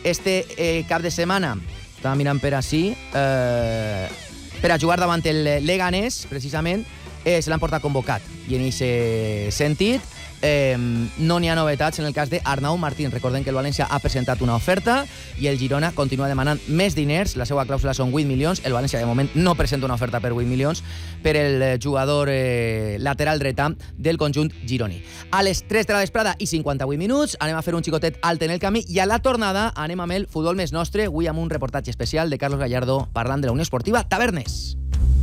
este cap de setmana, estava mirant per ací, per a jugar davant el Leganés, precisament, se l'han portat convocat. I en aquest sentit, no n'hi ha novetats en el cas d'Arnau Martín. Recordem que el València ha presentat una oferta i el Girona continua demanant més diners. La seva clàusula són 8 milions. El València, de moment, no presenta una oferta per 8 milions per el jugador lateral dretà del conjunt gironí. A les 3 de la vesprada i 58 minuts anem a fer un xicotet alt en el camí i a la tornada anem amb el futbol més nostre, avui amb un reportatge especial de Carlos Gallardo parlant de la Unió Esportiva Tavernes.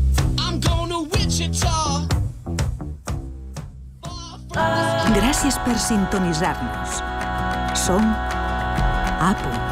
Gràcies per sintonitzar-nos. Som a punt.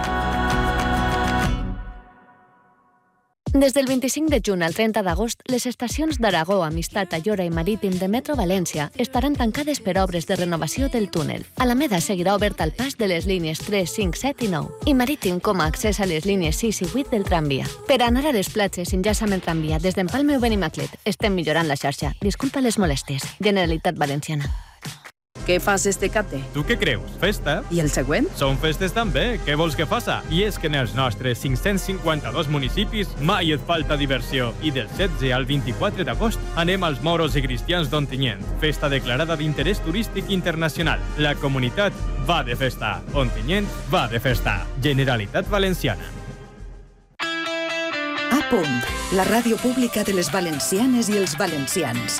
Des del 25 de juny al 30 d'agost, les estacions d'Aragó, Amistat, Ayora i Marítim de Metro València estaran tancades per obres de renovació del túnel. Alameda seguirà obert al pas de les línies 3, 5, 7 i 9, i Marítim com a accés a les línies 6 i 8 del tramvia. Per anar a les platges enllaça amb el tramvia des d'Empalme o Benimaclet. Estem millorant la xarxa. Disculpa les molèsties. Generalitat Valenciana. Què fas este capte? Tu què creus? Festa? I el següent? Són festes també. Què vols que faça? I és que en els nostres 552 municipis mai et falta diversió. I del 16 al 24 d'agost anem als Moros i Cristians d'Ontinyent. Festa declarada d'interès turístic internacional. La comunitat va de festa. Ontinyent va de festa. Generalitat Valenciana. A punt, la ràdio pública de les valencianes i els valencians.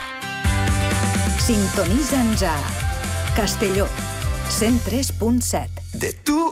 Sintonitza'ns a Castelló, 103.7. De tu